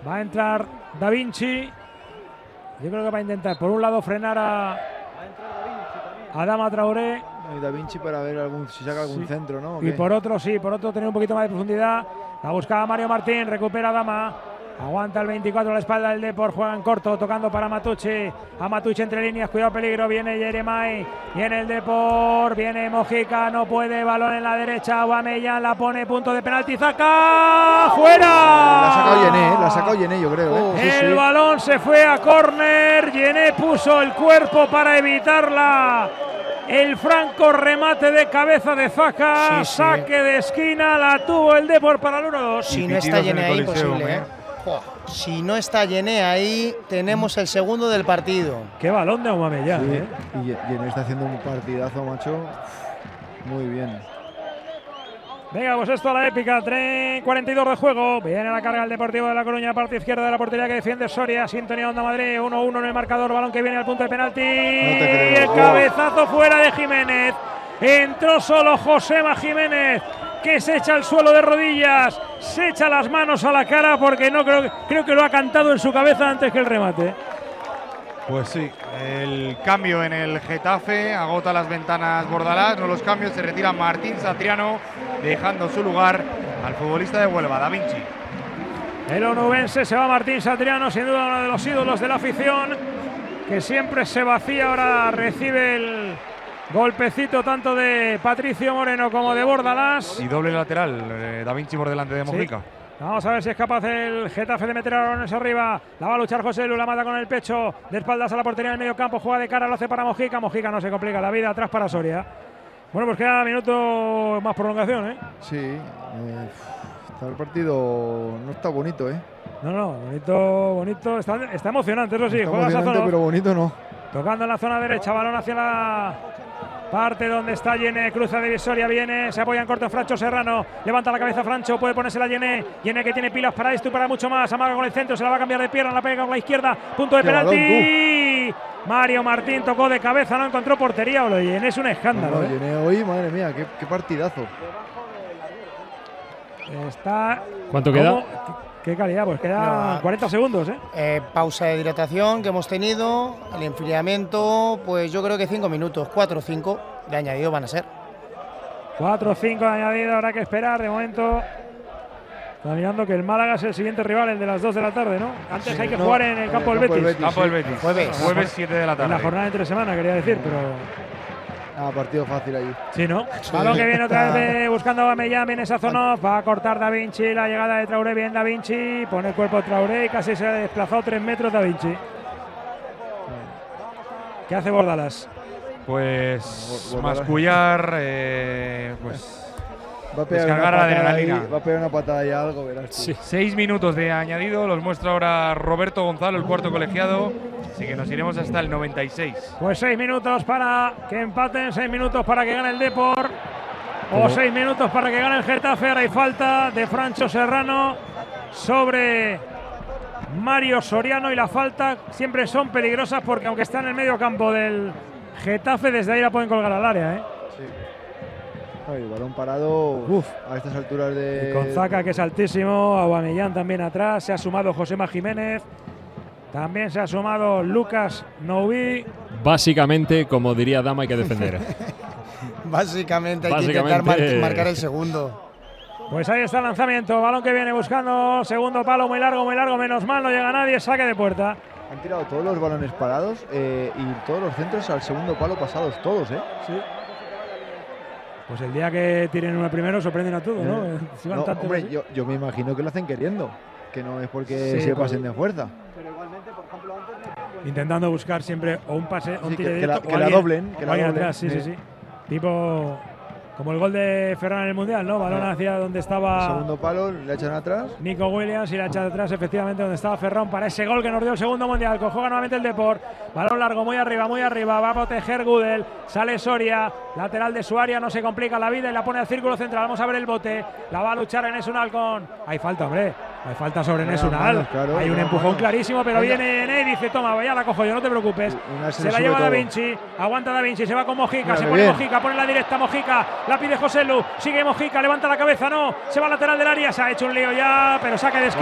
Va a entrar Da Vinci. Yo creo que va a intentar, por un lado, frenar a Adama Traoré. Y Da Vinci para ver si saca algún centro, ¿no? Y por otro, tener un poquito más de profundidad. La buscaba Mario Martín, recupera Adama. Aguanta el 24 a la espalda del Depor, juega en corto, tocando para Matucci. A Matucci entre líneas, cuidado peligro, viene Yeremay, viene el Depor, viene Mojica, no puede, balón en la derecha, Aubameyang la pone, punto de penalti, Zaka, ¡fuera! La ha sacado Yené, yo creo. El balón se fue a córner, Yené puso el cuerpo para evitarla. El franco remate de cabeza de Zaka, saque de esquina, la tuvo el Depor para el 1-2. Si no está Yené ahí, imposible, ¿eh? Si no está Yené ahí, tenemos el segundo del partido. Qué balón de Aubameyang, sí. Y Yené está haciendo un partidazo, macho. Muy bien. Venga, pues esto a la épica, 42 de juego. Viene la carga el Deportivo de La Coruña, parte izquierda de la portería que defiende Soria. Sintonía Onda Madrid, 1-1 en el marcador. Balón que viene al punto de penalti. Y el cabezazo fuera de Jiménez. Entró solo Josema Jiménez, que se echa al suelo de rodillas, se echa las manos a la cara porque no creo que lo ha cantado en su cabeza antes que el remate. Pues sí, el cambio en el Getafe, agota las ventanas Bordalás, no los cambios, se retira Martín Satriano, dejando su lugar al futbolista de Huelva, Da Vinci. El onubense se va Martín Satriano, sin duda uno de los ídolos de la afición, que siempre se vacía, ahora recibe el golpecito tanto de Patricio Moreno como de Bordalás. Y doble lateral, Da Vinci por delante de Mojica. Sí. Vamos a ver si es capaz el Getafe de meter a balones arriba. La va a luchar José Lu, la mata con el pecho, de espaldas a la portería del medio campo, juega de cara, lo hace para Mojica. Mojica no se complica la vida, atrás para Soria. Bueno, pues queda minuto más prolongación, ¿eh? Sí, está el partido, no está bonito, ¿eh? No, bonito, está emocionante, eso sí. Está juega emocionante, pero bonito no. Tocando en la zona derecha, balón hacia la parte donde está Yené, cruza divisoria, viene, se apoya en corto Francho Serrano, levanta la cabeza Francho, puede ponérsela Yené, Yené que tiene pilas para esto y para mucho más, amaga con el centro, se la va a cambiar de pierna, la pega con la izquierda, punto de penalti. Mario Martín tocó de cabeza, no encontró portería, o lo de Yené es un escándalo. No, Yené hoy, madre mía, qué partidazo. ¿Cuánto queda? Qué calidad, pues queda 40 segundos, Pausa de hidratación que hemos tenido, el enfriamiento, pues yo creo que 5 minutos, 4 o 5 de añadido van a ser. 4 o 5 de añadido, habrá que esperar, de momento. Está mirando que el Málaga es el siguiente rival, el de las 2 de la tarde, ¿no? Antes hay que jugar en el campo del Betis. Campo del Betis. Jueves 7 de la tarde. En la jornada entre semana, quería decir, pero... partido fácil allí. Sí, ¿no? Balón que viene otra vez buscando a Aubameyang, viene Sazonov, va a cortar Da Vinci, la llegada de Traoré, bien Da Vinci, pone el cuerpo Traoré y casi se ha desplazado 3 metros Da Vinci. ¿Qué hace Bordalás? Pues mascullar, pues va a pegar descargar la adrenalina. Va a pegar una patada y algo, verás. Sí. 6 minutos de añadido, los muestra ahora Roberto Gonzalo, el cuarto colegiado. Así que nos iremos hasta el 96. Pues 6 minutos para que empaten, 6 minutos para que gane el Depor, o 6 minutos para que gane el Getafe. Ahora hay falta de Francho Serrano sobre Mario Soriano y la falta siempre son peligrosas porque aunque está en el medio campo del Getafe, desde ahí la pueden colgar al área, Sí. El balón parado a estas alturas de... Y con Zaka, que es altísimo, Aubameyang también atrás, se ha sumado Josema Jiménez. También se ha sumado Lucas Noubí. Básicamente, como diría Dama, hay que defender. Básicamente hay que intentar marcar el segundo. Pues ahí está el lanzamiento, balón que viene buscando, segundo palo muy largo, menos mal, no llega nadie, saque de puerta. Han tirado todos los balones parados y todos los centros al segundo palo pasados, todos, ¿eh? Sí. Pues el día que tiren uno primero sorprenden a todos, ¿no? Si no, hombre, yo me imagino que lo hacen queriendo, que no es porque se pasen de fuerza. Pero igualmente, por ejemplo, antes intentando buscar siempre o un pase, un tiro directo, que la doblen, que la doblen. Atrás, sí. Tipo como el gol de Ferran en el Mundial, ¿no? Balón hacia donde estaba... El segundo palo, le echan atrás. Nico Williams y la echa atrás, efectivamente, donde estaba Ferran para ese gol que nos dio el segundo Mundial. Juega nuevamente el Depor. Balón largo, muy arriba. Va a proteger Gudel. Sale Soria, lateral de su área, no se complica la vida y la pone al círculo central. Vamos a ver el bote. La va a luchar Enes Unal con... Hay falta, hombre. Hay falta sobre Enes Unal. Claro, hay un empujón clarísimo, pero viene Enes y dice, toma, ya la cojo yo, no te preocupes. Se la lleva Da Vinci, aguanta Da Vinci, se va con Mojica, se pone Mojica, pone la directa Mojica, la pide José Lu, sigue Mojica, levanta la cabeza, no, se va al lateral del área, se ha hecho un lío ya, pero saque de esquina.